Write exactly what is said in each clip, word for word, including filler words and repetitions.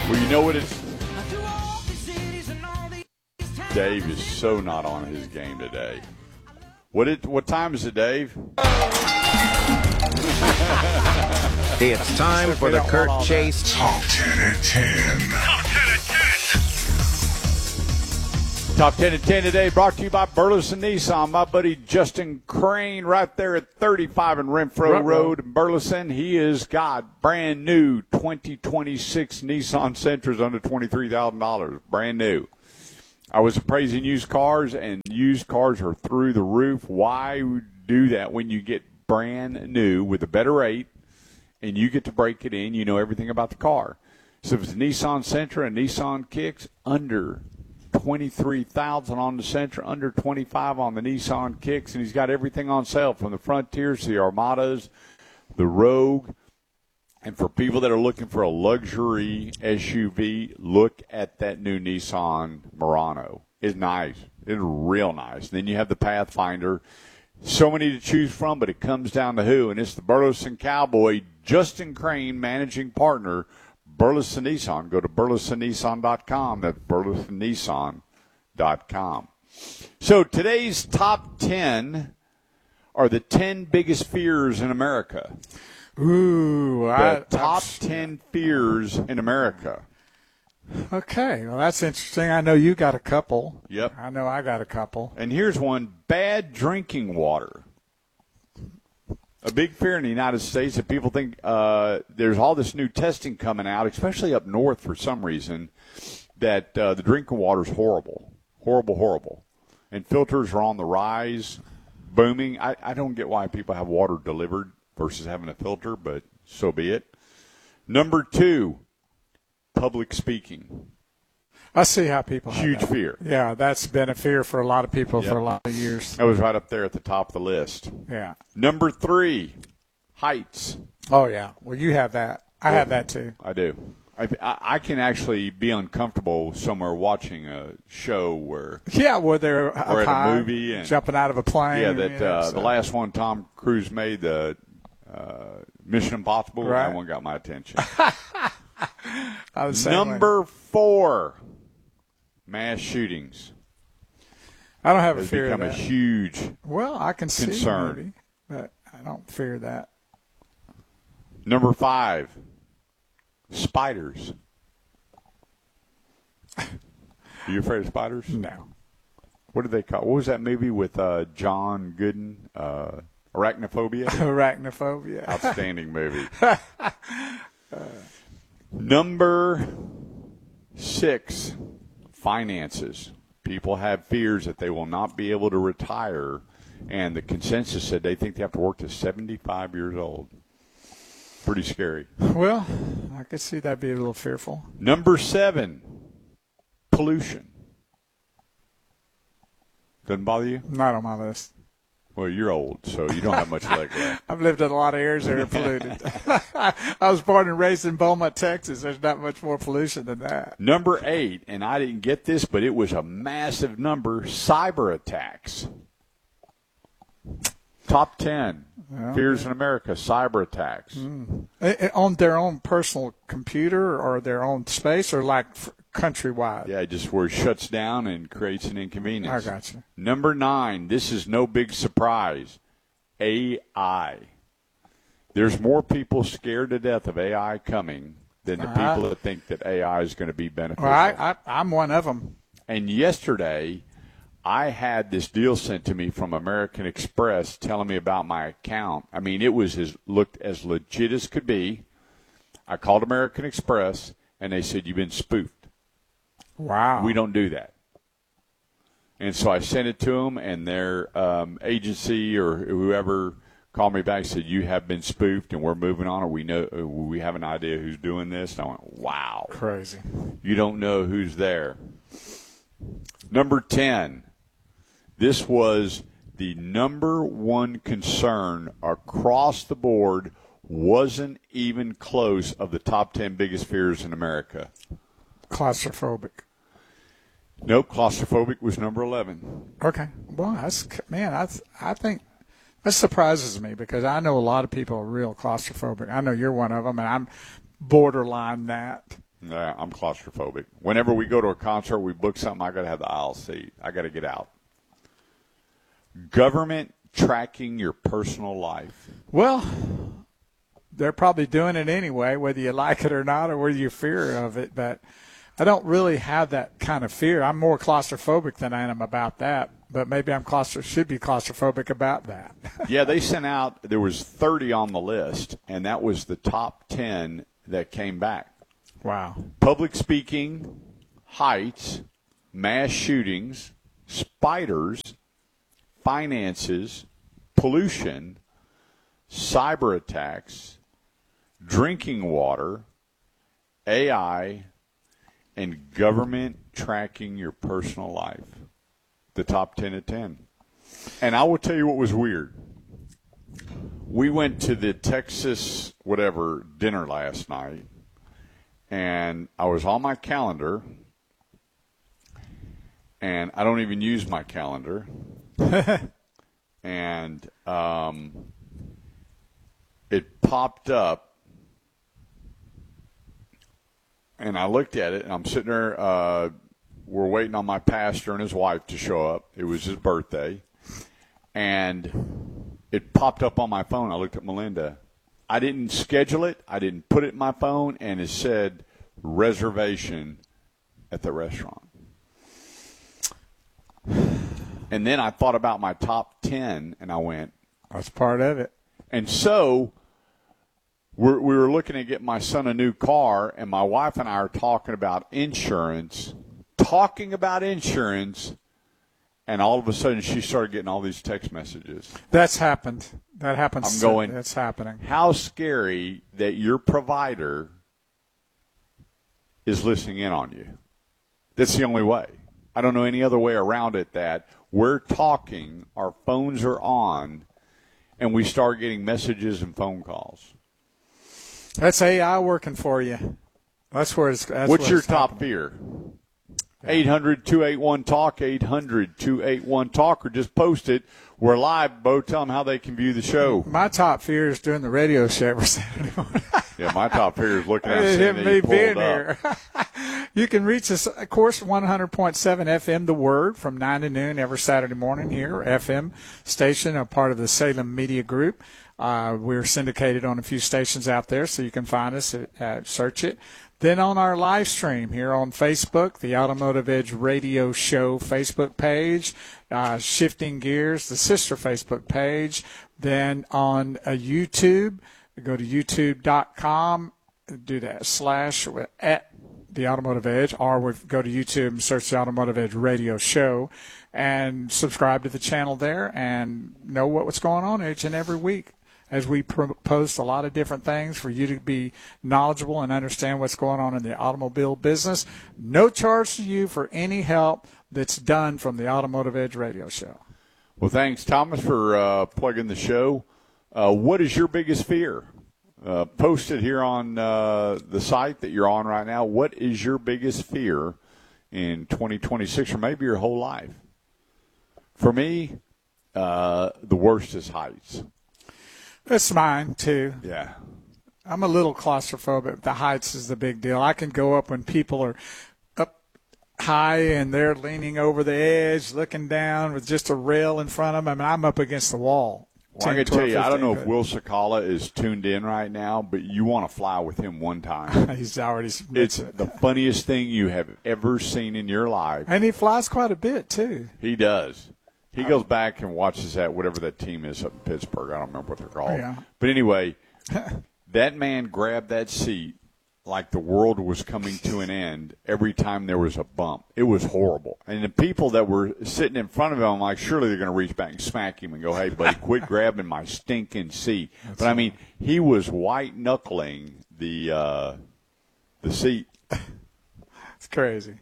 Well, you know what it's... Dave is so not on his game today. What it? What time is it, Dave? It's time for the Kurt Chase Top ten at ten. Top ten at ten. Top ten at ten today brought to you by Burleson Nissan. My buddy Justin Crane right there at thirty-five in Renfro Right, Road in Burleson. He has got brand new twenty twenty-six Nissan Sentras under twenty-three thousand dollars. Brand new. I was appraising used cars, and used cars are through the roof. Why do that when you get brand new with a better rate and you get to break it in? You know everything about the car. So if it's a Nissan Sentra and Nissan Kicks, under twenty-three thousand dollars on the Sentra, under twenty-five thousand dollars on the Nissan Kicks, and he's got everything on sale from the Frontiers to the Armadas, the Rogue. And for people that are looking for a luxury S U V, look at that new Nissan Murano. It's nice. It's real nice. Then you have the Pathfinder. So many to choose from, but it comes down to who? And it's the Burleson Cowboy, Justin Crane, managing partner, Burleson Nissan. Go to burleson nissan dot com. That's burleson nissan dot com. So today's top ten are the ten biggest fears in America. Ooh, The I, top I'm, ten fears in America. Okay, well, that's interesting. I know you got a couple. Yep. I know I got a couple. And here's one, bad drinking water. A big fear in the United States that people think uh, there's all this new testing coming out, especially up north for some reason, that uh, the drinking water is horrible. Horrible, horrible. And filters are on the rise, booming. I, I don't get why people have water delivered versus having a filter, but so be it. Number two, public speaking. I see how people have Huge that. fear. Yeah, that's been a fear for a lot of people Yep. for a lot of years. That was right up there at the top of the list. Yeah. Number three, heights. Oh, yeah. Well, you have that. I have that too. I do. I, I, I can actually be uncomfortable somewhere watching a show where, Yeah, where they're up Or at a high, movie and- jumping out of a plane. yeah, or, that you know, uh, so- the last one Tom Cruise made, the uh, Mission Impossible, Right. that one got my attention. I was the same way. Number four, mass shootings. I don't have a Has fear become of a that. huge Well, I can see concern. maybe, but I don't fear that. Number five, spiders. Are you afraid of spiders? No. What did they call? What was that movie with uh, John Gooden? Uh, Arachnophobia. Arachnophobia. Outstanding movie. Number six, finances. People have fears that they will not be able to retire, and the consensus said they think they have to work to seventy-five years old. Pretty scary. Well, I could see that be a little fearful. Number seven, pollution. Doesn't bother you? Not on my list. Well, you're old, so you don't have much leg left. I've lived in a lot of areas that are polluted. I was born and raised in Beaumont, Texas. There's not much more pollution than that. Number eight, and I didn't get this, but it was a massive number, cyber attacks. Top ten Well, fears in America, cyber attacks. Eh, eh, On their own personal computer or their own space or like f- countrywide? Yeah, just where it shuts down and creates an inconvenience. I got you. Number nine, this is no big surprise, A I. There's more people scared to death of A I coming than the Uh-huh. people that think that A I is going to be beneficial. Well, I, I, I'm one of them. And yesterday, I had this deal sent to me from American Express telling me about my account. I mean, it was as looked as legit as could be. I called American Express, and they said, you've been spoofed. Wow. We don't do that. And so I sent it to them, and their um, agency or whoever called me back and said, you have been spoofed, and we're moving on, or we know we have an idea who's doing this. And I went, wow. Crazy. You don't know who's there. Number ten. This was the number one concern across the board, wasn't even close of the top ten biggest fears in America. Claustrophobic. Nope, claustrophobic was number eleven. Okay. Well, that's, man, I, I think that surprises me because I know a lot of people are real claustrophobic. I know you're one of them, and I'm borderline that. Yeah, I'm claustrophobic. Whenever we go to a concert, we book something, I got to have the aisle seat. I got to get out. Government tracking your personal life. Well, they're probably doing it anyway, whether you like it or not, or whether you fear of it. But I don't really have that kind of fear. I'm more claustrophobic than I am about that. But maybe I'm claustro- should be claustrophobic about that. Yeah, they sent out, there was thirty on the list, and that was the top ten that came back. Wow. Public speaking, heights, mass shootings, spiders, finances, pollution, cyber attacks, drinking water, A I, and government tracking your personal life. The top ten at ten. And I will tell you what was weird. We went to the Texas whatever dinner last night, and I was on my calendar, and I don't even use my calendar. and um, it popped up, and I looked at it, and I'm sitting there. Uh, we're waiting on my pastor and his wife to show up. It was his birthday, and it popped up on my phone. I looked at Melinda. I didn't schedule it. I didn't put it in my phone, and it said reservation at the restaurant. And then I thought about my top ten, and I went, that's part of it. And so we're, we were looking at getting my son a new car, and my wife and I are talking about insurance, talking about insurance, and all of a sudden she started getting all these text messages. That's happened. That happens. I'm going, that's happening. How scary that your provider is listening in on you. That's the only way. I don't know any other way around it that we're talking, our phones are on, and we start getting messages and phone calls. That's A I working for you. That's where it's that's What's where your it's top happening. fear? eight hundred two eight one talk, eight hundred two eight one talk, or just post it. We're live, Bo. Tell them how they can view the show. My top fear is doing the radio show every Saturday morning. Yeah, my top fear is looking at Him seeing that me you pulled being up. here. You can reach us, of course, one hundred point seven F M, The Word, from nine to noon every Saturday morning here, F M station, a part of the Salem Media Group. Uh, we're syndicated on a few stations out there, so you can find us, at, uh, search it. Then on our live stream here on Facebook, the Automotive Edge Radio Show Facebook page, uh, Shifting Gears, the sister Facebook page. Then on uh, YouTube, go to youtube dot com, do that slash at the Automotive Edge, or we go to YouTube and search the Automotive Edge Radio Show and subscribe to the channel there and know what, what's going on each and every week, as we pro- post a lot of different things for you to be knowledgeable and understand what's going on in the automobile business. No charge to you for any help that's done from the Automotive Edge Radio Show. Well, thanks, Thomas, for uh, plugging the show. Uh, what is your biggest fear? Uh, post it here on uh, the site that you're on right now. What is your biggest fear in twenty twenty-six, or maybe your whole life? For me, uh, the worst is heights. That's mine, too. Yeah. I'm a little claustrophobic. The heights is the big deal. I can go up when people are up high and they're leaning over the edge, looking down with just a rail in front of them. I mean, I'm up against the wall. Well, I ten, can tell twelve, you, I don't know if fifteen Will Sakala is tuned in right now, but you want to fly with him one time. He's already It's it. the funniest thing you have ever seen in your life. And he flies quite a bit, too. He does. He goes back and watches that, whatever that team is up in Pittsburgh. I don't remember what they're called. Yeah. But anyway, that man grabbed that seat like the world was coming to an end every time there was a bump. It was horrible. And the people that were sitting in front of him, I'm like, surely they're going to reach back and smack him and go, hey, buddy, quit grabbing my stinking seat. That's but, I mean, he was white-knuckling the uh, the seat. It's crazy.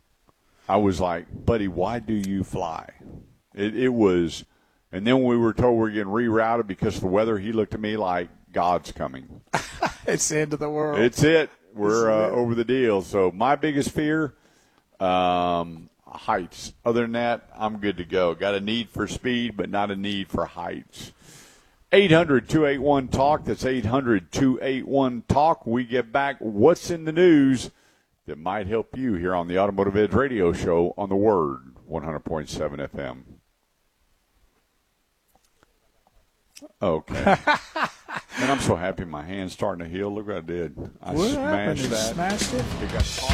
I was like, buddy, why do you fly? It, it was, and then when we were told we were getting rerouted because of the weather, he looked at me like God's coming. It's the end of the world. It's it. We're uh, over the deal. So my biggest fear, um, heights. Other than that, I'm good to go. Got a need for speed, but not a need for heights. eight hundred two eight one talk. That's eight hundred two eight one talk. We get back. What's in the news? that might help you here on the Automotive Edge radio show on the Word, one hundred point seven F M. Okay. And I'm so happy my hand's starting to heal. Look what I did. I what smashed happened? You that. smashed it? It got caught.